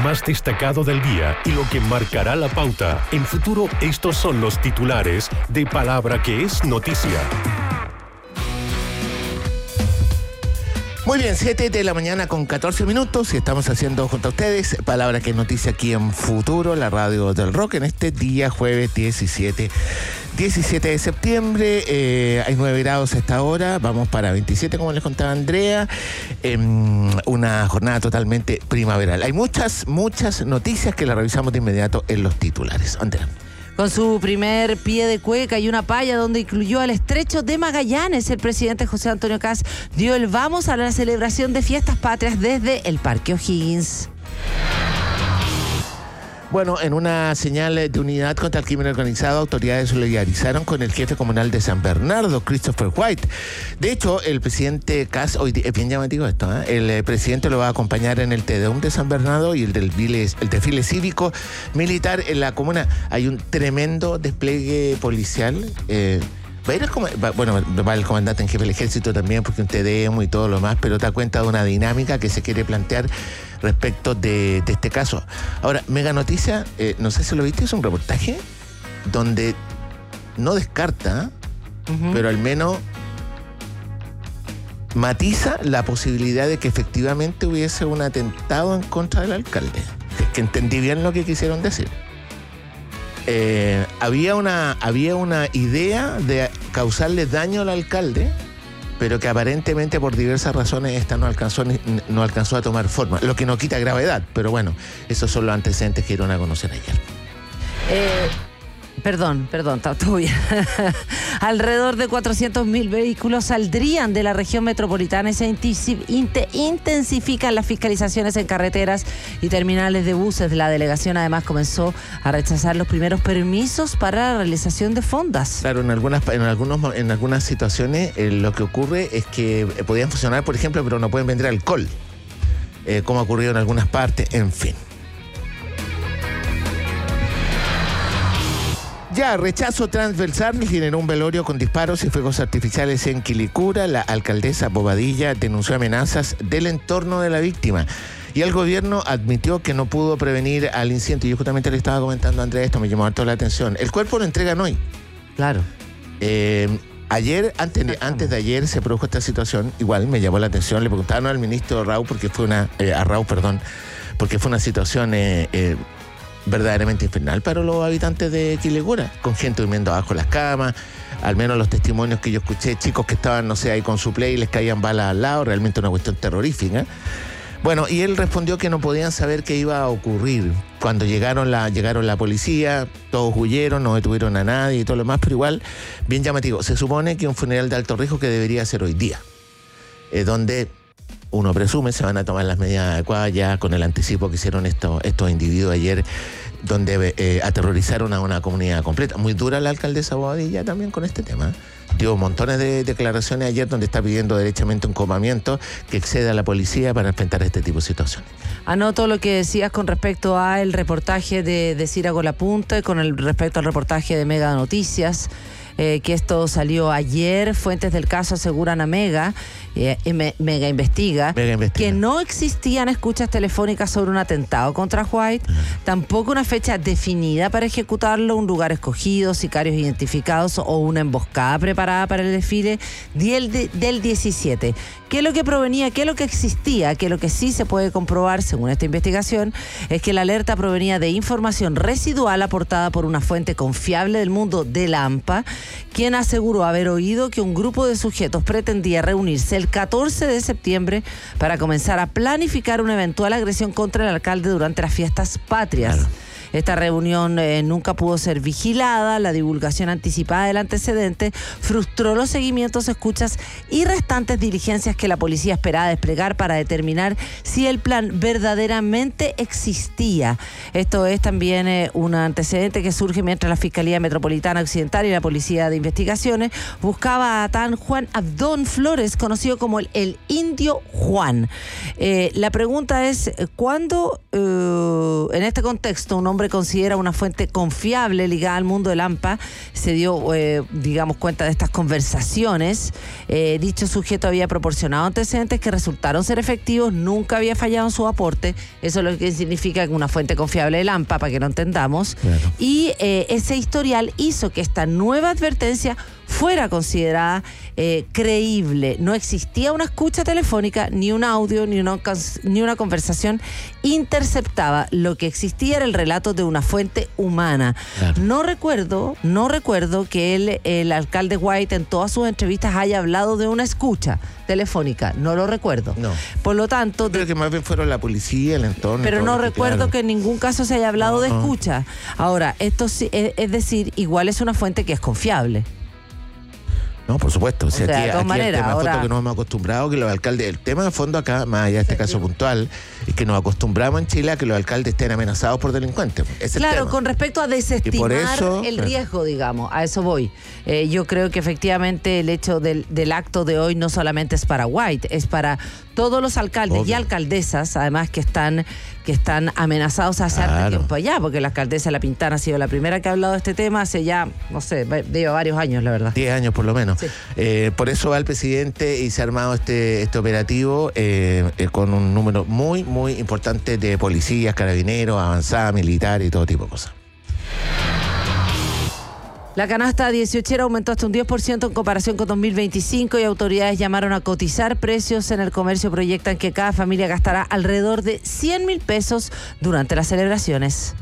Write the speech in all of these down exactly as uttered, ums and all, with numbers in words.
más destacado del día y lo que marcará la pauta. En Futuro, estos son los titulares de Palabra que es noticia. Muy bien, siete de la mañana con catorce minutos y estamos haciendo junto a ustedes Palabra que es noticia aquí en Futuro, la radio del rock, en este día jueves diecisiete de septiembre. Eh, hay nueve grados a esta hora, vamos para veintisiete, como les contaba Andrea, eh, una jornada totalmente primaveral. Hay muchas, muchas noticias que las revisamos de inmediato en los titulares. Andrea. Con su primer pie de cueca y una palla donde incluyó al estrecho de Magallanes, el presidente José Antonio Kast dio el vamos a la celebración de fiestas patrias desde el Parque O'Higgins. Bueno, en una señal de unidad contra el crimen organizado, autoridades solidarizaron con el jefe comunal de San Bernardo, Christopher White. De hecho, el presidente Kast, hoy es bien llamativo esto, ¿eh? el eh, presidente lo va a acompañar en el Tedeum de San Bernardo y el del el desfile cívico militar en la comuna. Hay un tremendo despliegue policial. Eh, Va a ir el, va, bueno, va el comandante en jefe del ejército también, porque un T D M y todo lo más, pero da cuenta de una dinámica que se quiere plantear respecto de, de este caso. Ahora, mega noticia, eh, no sé si lo viste, es un reportaje donde no descarta, uh-huh. pero al menos matiza la posibilidad de que efectivamente hubiese un atentado en contra del alcalde. Es que entendí bien lo que quisieron decir. Eh, había una había una idea de causarle daño al alcalde, pero que aparentemente por diversas razones esta no alcanzó no alcanzó a tomar forma, lo que no quita gravedad, pero bueno, esos son los antecedentes que dieron a conocer ayer. Eh, perdón, perdón, está todo bien. Alrededor de cuatrocientos mil vehículos saldrían de la región metropolitana y se intensifican las fiscalizaciones en carreteras y terminales de buses. La delegación además comenzó a rechazar los primeros permisos para la realización de fondas. Claro, en algunas en algunos en algunas situaciones eh, lo que ocurre es que podían funcionar, por ejemplo, pero no pueden vender alcohol, eh, como ha ocurrido en algunas partes, en fin. Ya, rechazo transversal generó un velorio con disparos y fuegos artificiales en Quilicura. La alcaldesa Bobadilla denunció amenazas del entorno de la víctima. Y el gobierno admitió que no pudo prevenir al incidente. Yo justamente le estaba comentando a Andrea esto, me llamó harto la atención. El cuerpo lo entregan hoy. Claro. Eh, ayer, antes de, antes de ayer se produjo esta situación. Igual me llamó la atención. Le preguntaron al ministro Raúl porque fue una... Eh, a Raúl, perdón. Porque fue una situación... Eh, eh, verdaderamente infernal para los habitantes de Quilicura, con gente durmiendo abajo las camas, al menos los testimonios que yo escuché, chicos que estaban, no sé, ahí con su play y les caían balas al lado, realmente una cuestión terrorífica. Bueno, y él respondió que no podían saber qué iba a ocurrir. Cuando llegaron la, llegaron la policía, todos huyeron, no detuvieron a nadie y todo lo demás, pero igual, bien llamativo. Se supone que un funeral de alto riesgo que debería ser hoy día, eh, donde... uno presume se van a tomar las medidas adecuadas ya con el anticipo que hicieron estos, estos individuos ayer, donde eh, aterrorizaron a una comunidad completa. Muy dura la alcaldesa Bobadilla también con este tema. Dio montones de declaraciones ayer donde está pidiendo derechamente un copamiento que exceda a la policía para enfrentar este tipo de situaciones. Anoto lo que decías con respecto al reportaje de, de Cira Golapunta y con el respecto al reportaje de Mega Noticias. Eh, que esto salió ayer. Fuentes del caso aseguran a Mega, eh, Mega investiga, Mega investiga, que no existían escuchas telefónicas sobre un atentado contra White, uh-huh. tampoco una fecha definida para ejecutarlo, un lugar escogido, sicarios identificados o una emboscada preparada para el desfile del, del diecisiete. ¿Qué es lo que provenía? ¿Qué es lo que existía? Que lo que sí se puede comprobar, según esta investigación, es que la alerta provenía de información residual aportada por una fuente confiable del mundo del AMPA, quien aseguró haber oído que un grupo de sujetos pretendía reunirse el catorce de septiembre para comenzar a planificar una eventual agresión contra el alcalde durante las fiestas patrias. Claro. Esta reunión eh, nunca pudo ser vigilada. La divulgación anticipada del antecedente frustró los seguimientos, escuchas y restantes diligencias que la policía esperaba desplegar para determinar si el plan verdaderamente existía. Esto es también eh, un antecedente que surge mientras la Fiscalía Metropolitana Occidental y la Policía de Investigaciones buscaba a tan Juan Abdón Flores, conocido como el, el Indio Juan. Eh, la pregunta es, ¿cuándo, eh, en este contexto, un hombre hombre considera una fuente confiable ligada al mundo del A M P A. Se dio, eh, digamos, cuenta de estas conversaciones. Eh, dicho sujeto había proporcionado antecedentes que resultaron ser efectivos, nunca había fallado en su aporte. Eso es lo que significa una fuente confiable del A M P A, para que lo entendamos. Claro. Y eh, ese historial hizo que esta nueva advertencia fuera considerada eh, creíble. No existía una escucha telefónica, ni un audio, ni una, ni una conversación interceptada. Lo que existía era el relato de una fuente humana. Claro. No recuerdo, no recuerdo que él, el alcalde White, en todas sus entrevistas haya hablado de una escucha telefónica. No lo recuerdo. No. Por lo tanto... Creo de, que más bien fueron la policía, el entorno. Pero no que, recuerdo claro. que en ningún caso se haya hablado no, de escucha. Ahora, esto sí, es, es decir, igual es una fuente que es confiable. No, por supuesto. O sea, o sea, aquí, de todas aquí maneras, el tema ahora... de fondo que nos hemos acostumbrado que los alcaldes, el tema de fondo acá, más allá de este sí, caso sí. puntual, es que nos acostumbramos en Chile a que los alcaldes estén amenazados por delincuentes. Es claro, el con respecto a desestimar eso, el riesgo, digamos, a eso voy. Eh, yo creo que efectivamente el hecho del, del acto de hoy no solamente es para White, es para todos los alcaldes Obvio. y alcaldesas, además que están que están amenazados hace claro. harto tiempo allá, porque la alcaldesa La Pintana ha sido la primera que ha hablado de este tema hace ya, no sé, lleva varios años, la verdad. Diez años por lo menos. Sí. Eh, por eso va el presidente y se ha armado este, este operativo eh, eh, con un número muy, muy importante de policías, carabineros, avanzada, militar y todo tipo de cosas. La canasta dieciochera aumentó hasta un diez por ciento en comparación con dos mil veinticinco y autoridades llamaron a cotizar precios en el comercio. Proyectan que cada familia gastará alrededor de cien mil pesos durante las celebraciones.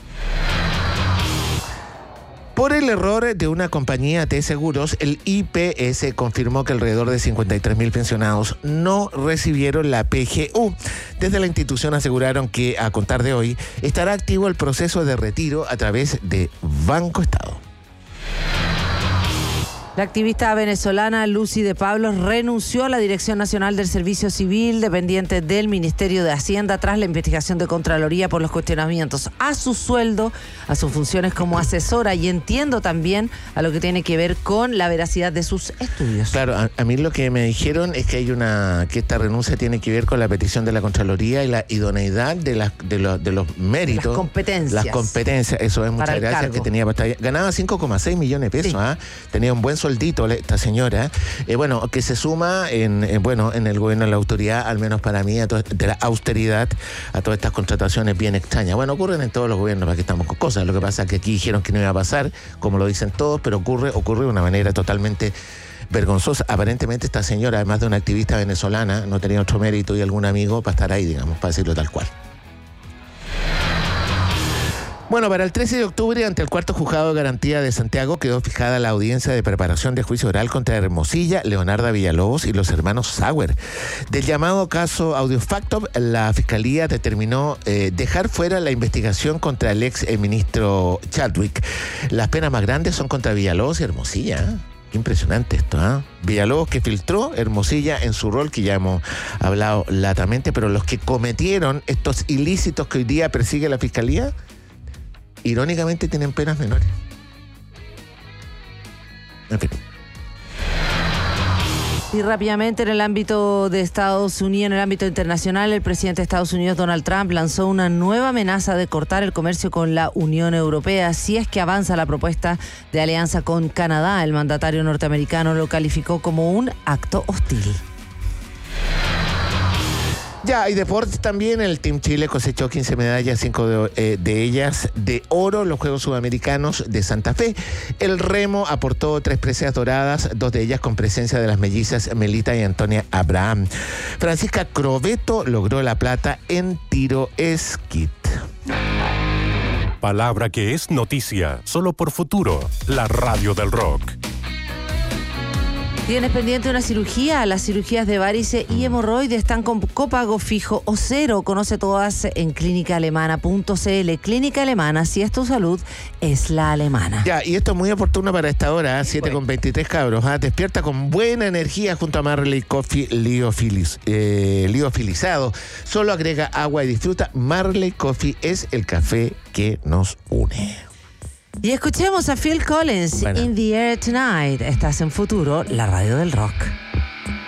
Por el error de una compañía de seguros, el I P S confirmó que alrededor de cincuenta y tres mil pensionados no recibieron la P G U. Desde la institución aseguraron que, a contar de hoy, estará activo el proceso de retiro a través de Banco Estado. La activista venezolana Lucy de Pablos renunció a la Dirección Nacional del Servicio Civil, dependiente del Ministerio de Hacienda, tras la investigación de Contraloría por los cuestionamientos a su sueldo, a sus funciones como asesora, y entiendo también a lo que tiene que ver con la veracidad de sus estudios. Claro, a, a mí lo que me dijeron es que hay una que esta renuncia tiene que ver con la petición de la Contraloría y la idoneidad de, las, de, los, de los méritos. Las competencias. Las competencias, eso es, muchas gracias, cargo. que tenía ganaba cinco coma seis millones de pesos, sí. ¿eh? Tenía un buen soldito esta señora, eh, bueno, que se suma en, en bueno en el gobierno de la autoridad, al menos para mí, a to- de la austeridad, a todas estas contrataciones bien extrañas. Bueno, ocurren en todos los gobiernos, para que estamos con cosas. Lo que pasa es que aquí dijeron que no iba a pasar, como lo dicen todos, pero ocurre, ocurre de una manera totalmente vergonzosa. Aparentemente esta señora, además de una activista venezolana, no tenía otro mérito y algún amigo para estar ahí, digamos, para decirlo tal cual. Bueno, para el trece de octubre, ante el cuarto juzgado de garantía de Santiago, quedó fijada la audiencia de preparación de juicio oral contra Hermosilla, Leonarda Villalobos y los hermanos Sauer. Del llamado caso Audiofacto, la Fiscalía determinó eh, dejar fuera la investigación contra el ex ministro Chadwick. Las penas más grandes son contra Villalobos y Hermosilla, ¿eh? Qué impresionante esto, ¿eh? Villalobos, que filtró, Hermosilla en su rol, que ya hemos hablado latamente, pero los que cometieron estos ilícitos que hoy día persigue la Fiscalía, irónicamente tienen penas menores. En fin. Y rápidamente, en el ámbito de Estados Unidos, en el ámbito internacional, el presidente de Estados Unidos, Donald Trump, lanzó una nueva amenaza de cortar el comercio con la Unión Europea si es que avanza la propuesta de alianza con Canadá. El mandatario norteamericano lo calificó como un acto hostil. Ya, y deportes también. El Team Chile cosechó quince medallas, cinco de, eh, de ellas de oro en los Juegos Sudamericanos de Santa Fe. El remo aportó tres preseas doradas, dos de ellas con presencia de las mellizas Melita y Antonia Abraham. Francisca Crovetto logró la plata en tiro esquí. Palabra que es noticia, solo por Futuro, la radio del rock. Tienes pendiente una cirugía. Las cirugías de varices y hemorroides están con copago fijo o cero. Conoce todas en clínica alemana punto c l. Clínica Alemana, si es tu salud, es la alemana. Ya, y esto es muy oportuno para esta hora, ¿eh? siete con veintitrés, cabros. ¿eh? Despierta con buena energía junto a Marley Coffee Liofilis, eh, liofilizado. Solo agrega agua y disfruta. Marley Coffee es el café que nos une. Y escuchemos a Phil Collins, bueno. In the Air Tonight. Estás en Futuro, la radio del rock.